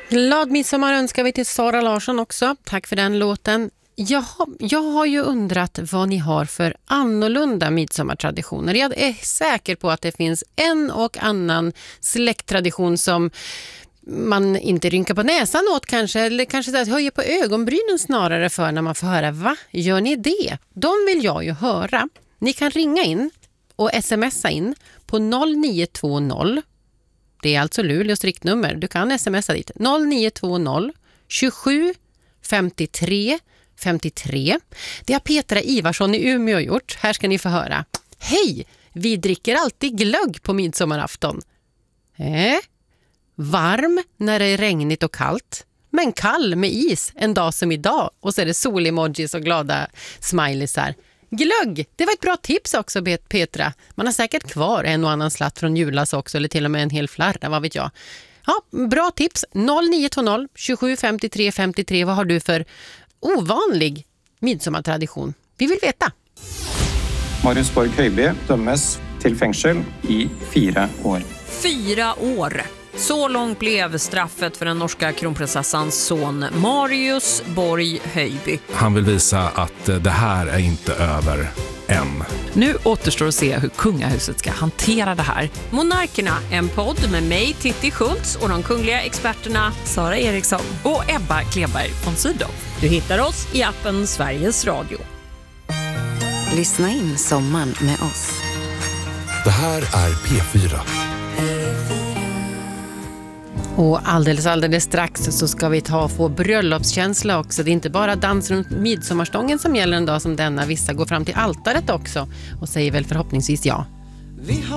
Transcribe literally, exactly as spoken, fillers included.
Glad midsommar önskar vi till Sara Larsson också. Tack för den låten. Jag har, jag har ju undrat vad ni har för annorlunda midsommartraditioner. Jag är säker på att det finns en och annan släkttradition som man inte rynkar på näsan åt kanske, eller kanske så att höjer på ögonbrynen snarare för när man får höra, va? Gör ni det? De vill jag ju höra. Ni kan ringa in och smsa in på noll nio två noll. Det är alltså Luleås riktnummer. Du kan smsa dit. noll nio två noll tjugosju femtiotre femtiotre. Det har Petra Ivarsson i Umeå gjort. Här ska ni få höra. Hej! Vi dricker alltid glögg på midsommarafton. Eh? Varm när det är regnigt och kallt. Men kall med is en dag som idag. Och så är det sol-emojis och glada smileysar. Glögg, det var ett bra tips också, Petra. Man har säkert kvar en och annan slatt från julas också, eller till och med en hel flarra, vad vet jag. Ja, bra tips. noll nio två noll tjugosju femtiotre femtiotre. Vad har du för ovanlig midsommartradition? Vi vill veta. Marius Borg Høiby dömes till fängelse i fyra år. Fyra år. Så långt blev straffet för den norska kronprinsessans son Marius Borg Høiby. Han vill visa att det här är inte över än. Nu återstår att se hur kungahuset ska hantera det här. Monarkerna, en podd med mig, Titti Schultz, och de kungliga experterna Sara Eriksson och Ebba Kleberg von Sydow. Du hittar oss i appen Sveriges Radio. Lyssna in sommaren med oss. Det här är P fyra. Och alldeles, alldeles strax så ska vi ta och få bröllopskänsla också. Det är inte bara dans runt midsommarstången som gäller en dag som denna. Vissa går fram till altaret också och säger väl förhoppningsvis ja.